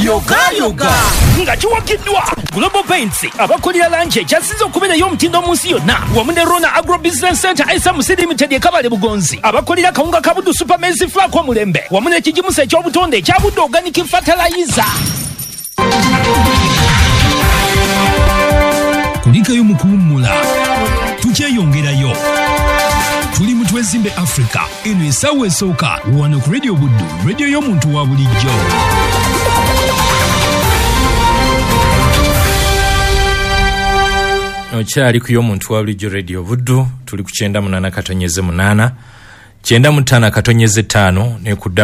yoga nga kiwakiddwa Global Paints abakulira lanche ekyasinze okubeerayo omutindo munsi yonna wamu ne Rona Agro Business Center SMC Limited ekabale Bugonzi abakulira kawunga kabudu Supermaize Flour Mulembe wamu n'ekigimusa ekyobutonde ekyabudde organic fertilizer. Kulikayo mukuwummula tukyeyongerayo tuli mu Twezimbe Africa eno essaawa esooka wano ku Radio Buddu radio y'omuntu wa bulijjo. Okyali ku y'omuntu wa bulijjo Radio Buddu tuli ku 98.8 95 ne ku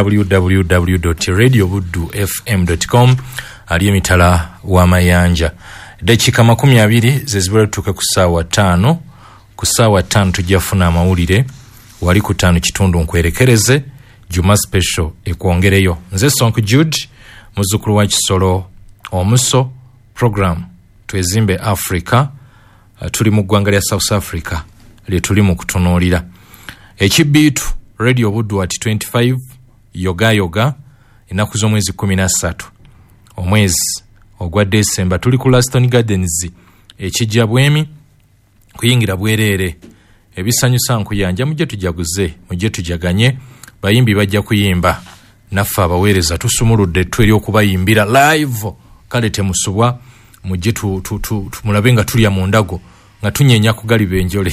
www.radiobuddufm.com ali emitala w'amayanja. Dakika 20 zezibula tuka ku ssaawa 5 ku ssaawa 5 tujjafuna amawulire wali ku 5 kitundu nkwerekereze Juma special ekwongereyo. Nze Sonko Jude muzukulu wa Kisolo omuso program Twezimbe Africa tuli mu ggwanga lya South Africa lye tuli mu kutunuulira. Ekibiitu Radio Buddu at 25 yoga ennaku z'omwezi 13 omwezi ogwa December tuli ku Laston Gardens ekijja bwemi kuyingira bwerere ebisanyusa nkuyanja mujje tujaguze mujje tujaganye bayimbi bajja kuyimba naffe abaweereza tusumuludde tweri okubayimbira live kale temusubwa mujje tumulabe nga tulya mu ndago nga tunyenya kugaliba enjole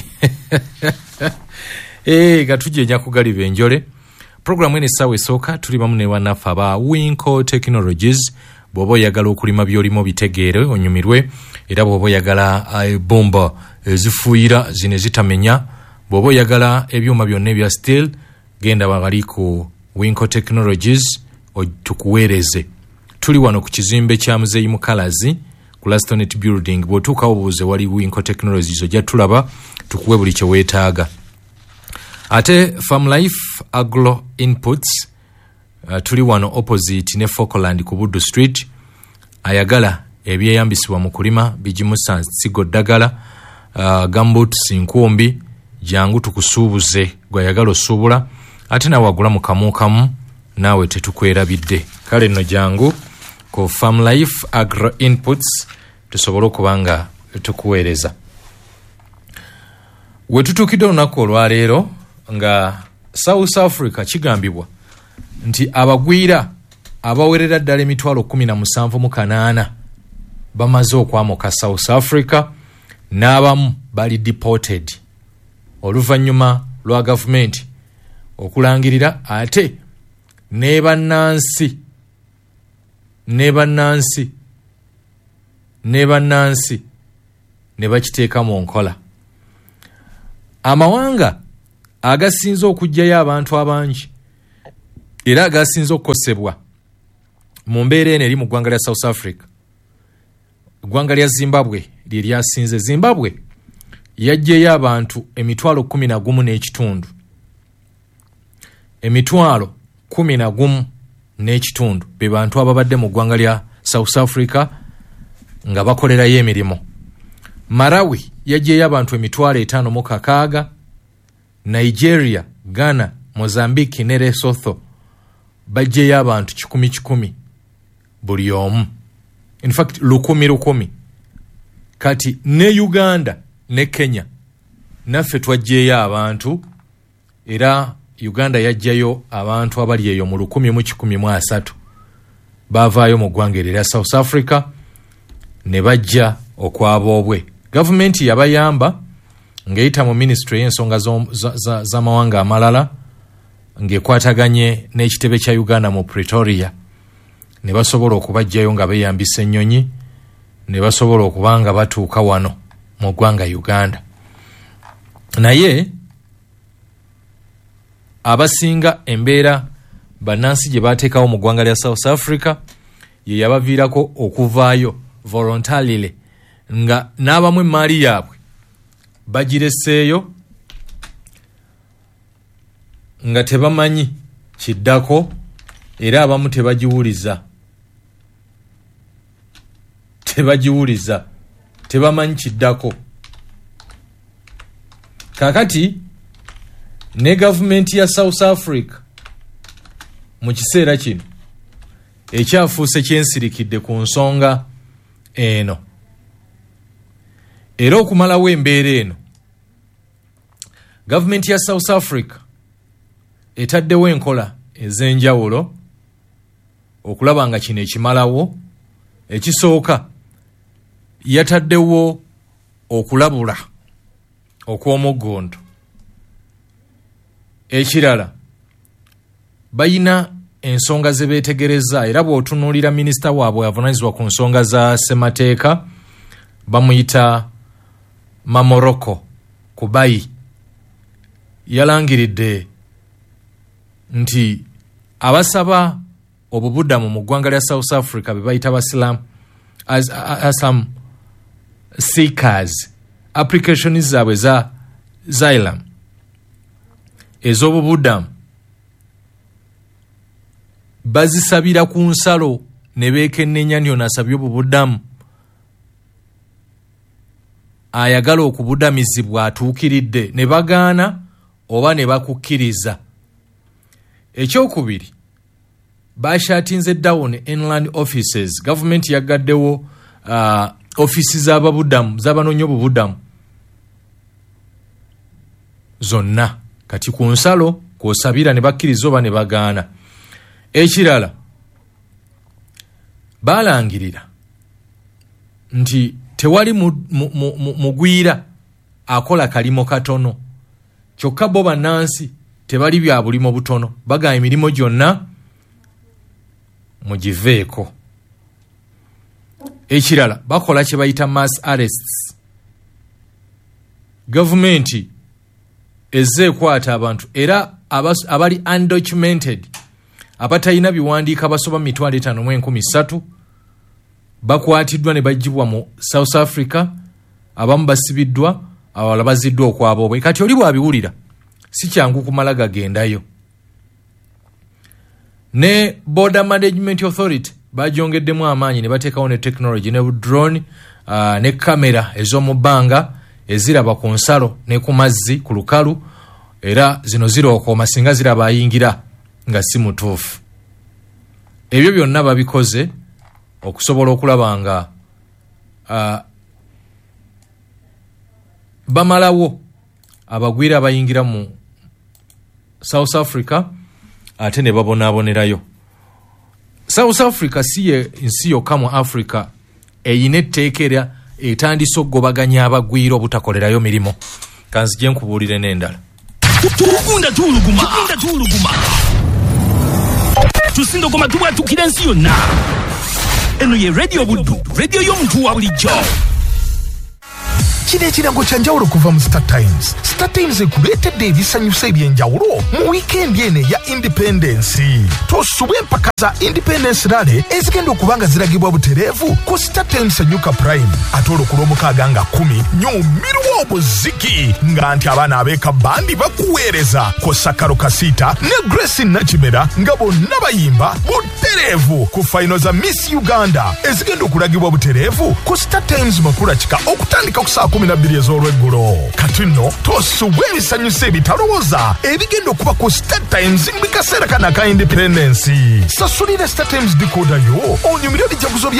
nga tunyenya kugaliba enjole. Program ene sawe soka tuli bamu ne wanaffe aba Winco Technologies. Bw'oba oyagala okulima by'olimo bitegeere onyumirwe era bw'oba oyagala bomba ezifuuyira zino zitamenya bw'oba oyagala ebyuma byonna ebya steel genda bali ku Winco Technologies tukuweereze. Tuli wano ku kizimbe kya Muzeeyi Mukalazi ku Lastonet Building bw'otuuka obuuze wali Winco Technologies ojja tulaba tukuwe buli kye weetaaga. Ate Farm Life Agro Inputs tuli wano opposite ne Falkland ku Buddu Street ayagala ebyeyambisibwa mu kulima bijimusa nsigo ddagala gumboots nkumbi jangu tukusuubuze gwayagala osuubula ate nawe wagula mu kamu naawe tetukwerabidde kale nno jangu ku Farm Life Agro Inputs tusobole okubanga tukuweereza. We tutuukidde olunaku olwaleero nga South Africa kigambibwa nti abagwira abawerera ddala emitwalo 17,800 bamaze okwamuka South Africa n'abamu bali deported oluvannyuma lwa gavumenti okulangirira ate ne bannansi ne bakiteeka mu nkola. Amawanga agasinze okujjayo abantu abangi era agasinze okukosebwa mu mbeera eno eri mu ggwanga lya South Africa eggwanga lya Zimbabwe lye lyasinze. Zimbabwe yajjeyo abantu emitwalo 11 n'ekitundu be bantu ababadde mu ggwanga lya South Africa nga bakolerayo emirimu. Malawi yajjeyo abantu emitwalo 5,600. Nigeria, Ghana, Mozambique ne Lesotho bajjeyo abantu 10,000 buli omu. In fact 10,000. Kati ne Uganda ne Kenya naffe twajjeyo abantu era Uganda yajjayo abantu abali eyo mu 11,103 bavaayo mu ggwanga erya South Africa ne bajja okwaboobwe. Gavumenti yabayamba ng'eyita mu ministry y'ensonga z'amawanga amalala ng'ekwataganye n'ekitebe kya Uganda mu Pretoria ne basobola okubajjayo nga beeyambisa ennyonyi ne basobola okuba nga batuuka wano mu ggwanga Uganda. Naye abasinga embeera bannansi gye baateekawo mu ggwanga lya South Africa ye yabaviirako okuvaayo voluntarily nga n'abamu emaali yaabwe bagireseeyo nga tebamanyi kiddako era abamu tebagiwuliza tebamanyi kiddako. Kakati ne gavumenti ya South Africa mu kiseera kino ekyafuuse kyensirikidde ku nsonga eno. Era okumalawo embeera eno, gavumenti ya South Africa etaddewo enkola ez'enjawulo okulaba nga kino ekimalawo. Ekisooka, yataddewo okulabula okw'omuggondo. Ekirala, bayina ensonga ze beetegereza, era bw'otunuulira minisita waabwe avunaanyizibwa ku nsonga za ssemateeka bamuyita Mamoroko Kubayi, yalangiridde nti abasaba obubuddamu mu ggwanga lya South Africa be bayita Abasilamu Assam Seekers, application zaabwe za asylum ez'obubuddamu bazisabira ku nsalo ne beekennenya nti ono asabye obubuddamu ayagala okubuddamizibwa atuukiridde, ne bagaana oba ne bakukkiriza. Ekyokubiri, bashatinze down inland offices. Government yagaddewo offices z'ababuddamu z'abanoonya obubuddamu zonna kati ku nsalo kw'osabira ne bakkiriza oba ne bagaana. Ekirala, balangirira nti tewali mugwira akola kalimo katono, kyokka bo bannansi tebali bya bulimo butono, bagamba emirimu gyonna mugiveeko. Ekirala, bakola kye bayita mass arrests. Gavumenti ezze ekwata abantu era abali undocumented, abatalina biwandiika basoba 5,300 bakwatiddwa ne bagibwa mu South Africa, abamu basibiddwa, awala baziddwa okwabobwe. Kati oli bwabiwulira si kyangu kumala gagendayo. Ne Border Management Authority bajongeddemu amaanyi ne bateekawo ne technology ne drone ne kamera ez'omu bbanga eziraba ku nsalo ne ku mazzi ku lukalu, era zino zirookooma singa ziraba ayingira nga si mutuufu. Ebyo byonna babikoze okusobola okulaba nga bamalawo abagwira abayingira mu South Africa ate ne babonaabonerayo. South Africa si ye nsi yokka mu Africa eyina etteekera etandise okugobaganya abagwira obutakolerayo mirimu. Kanzije nkubuulire n'endala. Tukunda tuluguma tusindogoma tubwatukira ensi yonna. Eno ye Radio Buddu, radio y'omuntu wa bulijjo. Kino ekirango kya njawulo kuva mu Star Times. Star Times ekuleetedde ebisanyusa eby'enjawulo mu weekend eno eya Independence. Tosubwe empaka za Independence Rally ezigenda okuba nga ziragibwa butereevu ku Star Times Sanyuka Prime. Ate olw'okulomukaaga nga 10 nyumirwa obuziki nga nti abaana abeeka bandi bakuweereza ko Sakaro Kasita ne Grace Nakimera nga bonna bayimba butereevu ku final za Miss Uganda ezigenda okulagibwa butereevu ku Star Times Makulakika okutandika ku saa 12 ez'olweggulo. Kati nno tosubwe ebisanyusa ebitalowooza ebigenda okuba ku Star Times mu kaseera kana ka Independence. Sasulira Star Times decoder yo onyumirwa ebijaguzo